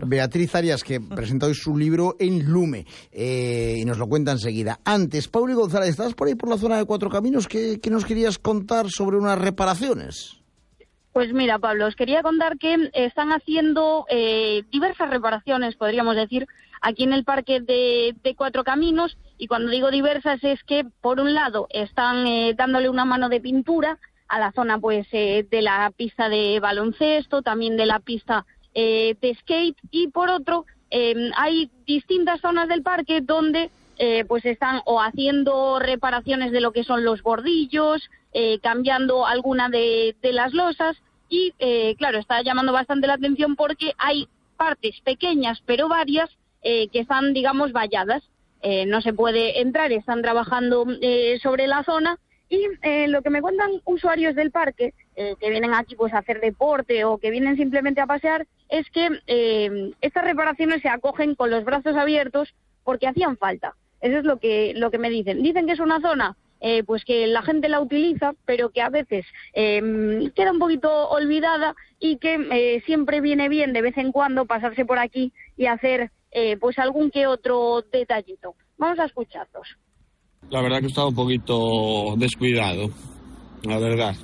Beatriz Arias, que presenta hoy su libro En Lume, y nos lo cuenta enseguida. Antes, Pauli González, ¿estabas por ahí por la zona de Cuatro Caminos? ¿Qué nos querías contar sobre unas reparaciones? Pues mira, Pablo, os quería contar que están haciendo diversas reparaciones, podríamos decir, aquí en el parque de Cuatro Caminos, y cuando digo diversas es que, por un lado, están dándole una mano de pintura a la zona pues de la pista de baloncesto, también de la pista de skate, y por otro hay distintas zonas del parque donde pues están o haciendo reparaciones de lo que son los bordillos, cambiando alguna de las losas, y claro, está llamando bastante la atención porque hay partes pequeñas pero varias que están, digamos, valladas, no se puede entrar, están trabajando sobre la zona. Y lo que me cuentan usuarios del parque, que vienen aquí pues a hacer deporte o que vienen simplemente a pasear, es que estas reparaciones se acogen con los brazos abiertos porque hacían falta. Eso es lo que me dicen. Dicen que es una zona pues que la gente la utiliza, pero que a veces queda un poquito olvidada, y que siempre viene bien de vez en cuando pasarse por aquí y hacer pues algún que otro detallito. Vamos a escucharlos. La verdad que estaba un poquito descuidado, la verdad.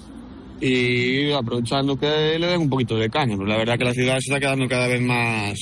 Y aprovechando que le den un poquito de caña, pues la verdad que la ciudad se está quedando cada vez más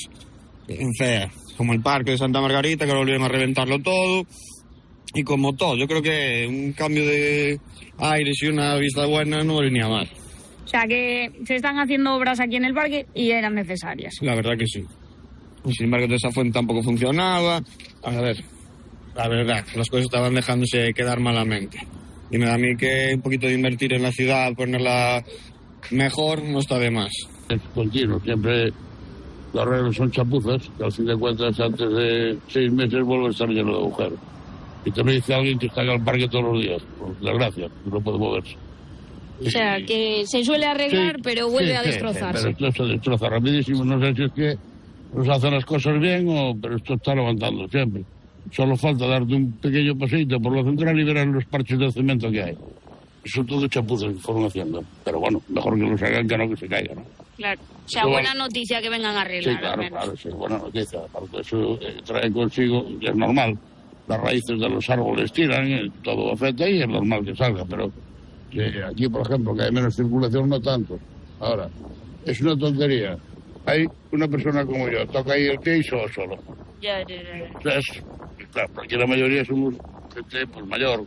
fea. Como el parque de Santa Margarita, que volvieron a reventarlo todo. Y como todo, yo creo que un cambio de aires y una vista buena no venía mal. O sea que se están haciendo obras aquí en el parque y eran necesarias. La verdad que sí. Y sin embargo, esa fuente tampoco funcionaba. A ver, la verdad, las cosas estaban dejándose quedar malamente. Y me da a mí que un poquito de invertir en la ciudad, ponerla mejor, no está de más. Es continuo, siempre los arreglos son chapuzas, que al fin de cuentas antes de 6 meses vuelve a estar lleno de agujeros. Y te lo dice alguien que está en el parque todos los días, por desgracia, no puede moverse. O sea, que se suele arreglar, sí, pero vuelve a destrozarse. Pero esto se destroza rapidísimo, no sé si es que nos hacen las cosas bien, pero esto está levantando siempre. Solo falta darte un pequeño paseito por la central y verás los parches de cemento que hay. Son todos chapuzas que fueron haciendo. Pero bueno, mejor que los hagan que no que se caigan, ¿no? Claro. O sea, buena noticia que vengan a arreglar. Sí, claro, sí, buena noticia. Aparte eso trae consigo, y es normal, las raíces de los árboles tiran, todo afecta y es normal que salga. Pero aquí, por ejemplo, que hay menos circulación, no tanto. Ahora, es una tontería. Hay una persona como yo, toca ahí el pie y solo. Ya. O sea, claro, porque la mayoría somos gente pues mayor,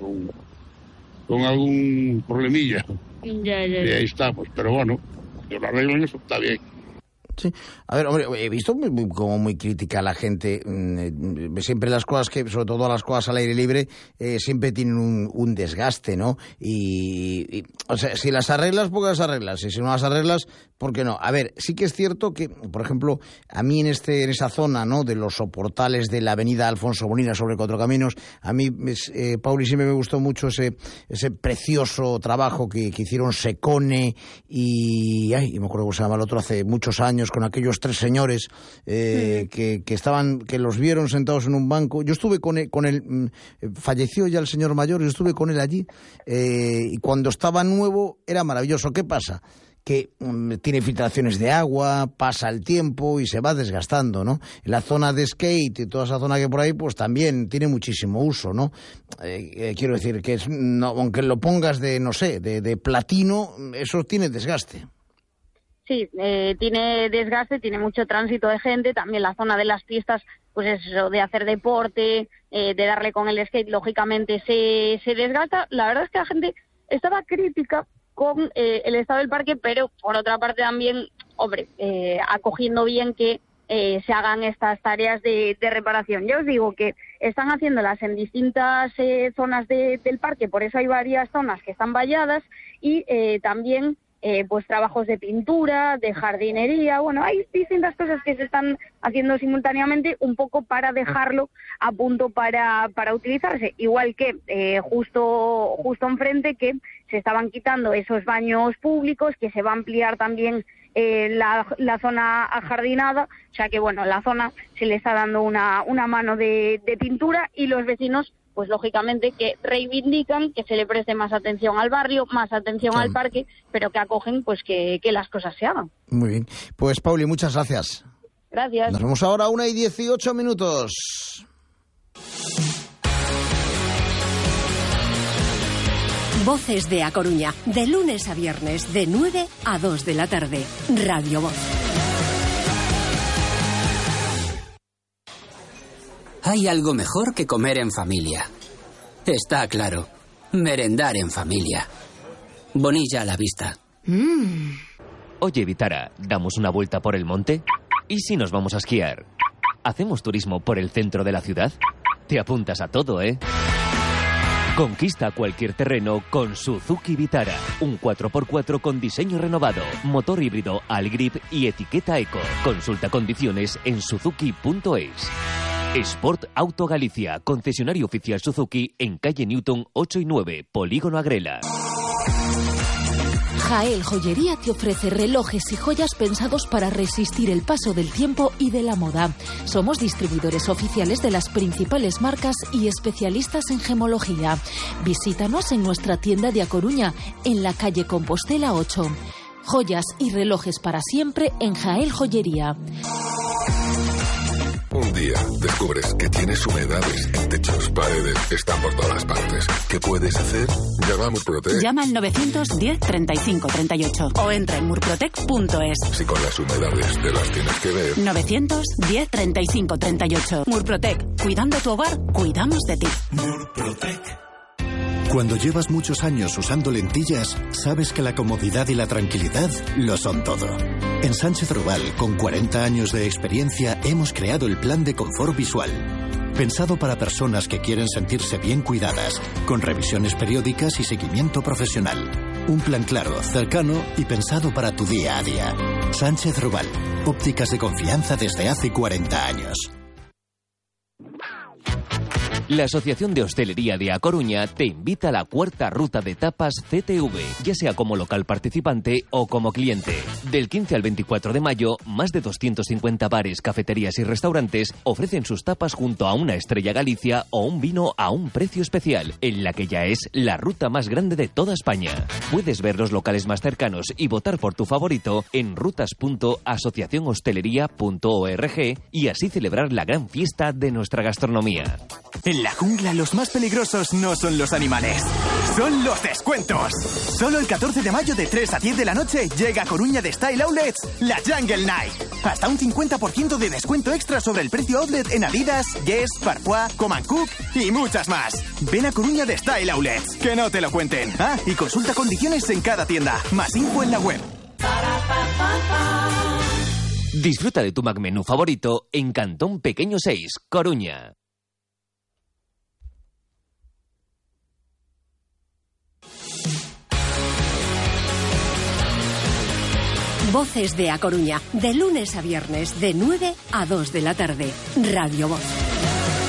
con algún problemilla. Ya. Y ahí estamos, pero bueno, que lo arreglen, eso está bien. Sí. A ver, hombre, he visto como muy crítica la gente. Siempre las cosas sobre todo las cosas al aire libre, siempre tienen un desgaste, ¿no? Y o sea, si las arreglas, porque las arreglas. Y si no las arreglas, ¿por qué no? A ver, sí que es cierto que, por ejemplo, a mí en esa zona, ¿no?, de los soportales de la avenida Alfonso Bonilla sobre Cuatro Caminos, a mí, Pauli, siempre me gustó mucho ese precioso trabajo que hicieron Secone y me acuerdo cómo se llama el otro, hace muchos años, con aquellos 3 señores que los vieron sentados en un banco. Yo estuve con él, falleció ya el señor mayor, yo estuve con él allí, y cuando estaba nuevo era maravilloso. ¿Qué pasa? Que tiene filtraciones de agua, pasa el tiempo y se va desgastando, ¿no? La zona de skate y toda esa zona que por ahí, pues también tiene muchísimo uso, ¿no? Quiero decir que aunque lo pongas de platino, eso tiene desgaste. Sí, tiene desgaste, tiene mucho tránsito de gente, también la zona de las pistas, pues eso, de hacer deporte, de darle con el skate, lógicamente se desgasta. La verdad es que la gente estaba crítica con el estado del parque, pero por otra parte también, hombre, acogiendo bien que se hagan estas tareas de reparación. Ya os digo que están haciéndolas en distintas zonas del parque, por eso hay varias zonas que están valladas, y también pues trabajos de pintura, de jardinería. Bueno, hay distintas cosas que se están haciendo simultáneamente, un poco para dejarlo a punto para utilizarse. Igual que justo enfrente, que se estaban quitando esos baños públicos, que se va a ampliar también la zona ajardinada. O sea que, bueno, la zona se le está dando una mano de pintura, y los vecinos, pues lógicamente, que reivindican que se le preste más atención al barrio, más atención al parque, pero que acogen pues que las cosas se hagan. Muy bien. Pues, Pauli, muchas gracias. Gracias. Nos vemos ahora a 1:18. Voces de A Coruña, de lunes a viernes, de 9 a 2 de la tarde. Radio Voz. Hay algo mejor que comer en familia. Está claro. Merendar en familia. Bonilla a la vista. Oye, Vitara, ¿damos una vuelta por el monte? ¿Y si nos vamos a esquiar? ¿Hacemos turismo por el centro de la ciudad? Te apuntas a todo, ¿eh? Conquista cualquier terreno con Suzuki Vitara. Un 4x4 con diseño renovado, motor híbrido Allgrip y etiqueta Eco. Consulta condiciones en suzuki.es. Sport Auto Galicia, concesionario oficial Suzuki en calle Newton 8 y 9, Polígono Agrela. Jael Joyería te ofrece relojes y joyas pensados para resistir el paso del tiempo y de la moda. Somos distribuidores oficiales de las principales marcas y especialistas en gemología. Visítanos en nuestra tienda de A Coruña, en la calle Compostela 8. Joyas y relojes para siempre en Jael Joyería. Un día descubres que tienes humedades en techos, paredes, están por todas partes. ¿Qué puedes hacer? Llama a Murprotec. Llama al 910 35 38 o entra en murprotec.es. Si con las humedades te las tienes que ver. 910 35 38. Murprotec. Cuidando tu hogar, cuidamos de ti. Murprotec. Cuando llevas muchos años usando lentillas, sabes que la comodidad y la tranquilidad lo son todo. En Sánchez Robal, con 40 años de experiencia, hemos creado el plan de confort visual. Pensado para personas que quieren sentirse bien cuidadas, con revisiones periódicas y seguimiento profesional. Un plan claro, cercano y pensado para tu día a día. Sánchez Robal, ópticas de confianza desde hace 40 años. La Asociación de Hostelería de A Coruña te invita a la cuarta ruta de tapas CTV, ya sea como local participante o como cliente. Del 15 al 24 de mayo, más de 250 bares, cafeterías y restaurantes ofrecen sus tapas junto a una Estrella Galicia o un vino a un precio especial, en la que ya es la ruta más grande de toda España. Puedes ver los locales más cercanos y votar por tu favorito en rutas.asociacionhostelería.org y así celebrar la gran fiesta de nuestra gastronomía. En la jungla los más peligrosos no son los animales, son los descuentos. Solo el 14 de mayo de 3 a 10 de la noche llega a Coruña de Style Outlets la Jungle Night. Hasta un 50% de descuento extra sobre el precio outlet en Adidas, Guess, Parfois, Coman Cook y muchas más. Ven a Coruña de Style Outlets, que no te lo cuenten. Ah, y consulta condiciones en cada tienda. Más info en la web. Disfruta de tu McMenú favorito en Cantón Pequeño 6, Coruña. Voces de A Coruña, de lunes a viernes, de 9 a 2 de la tarde. Radio Voz.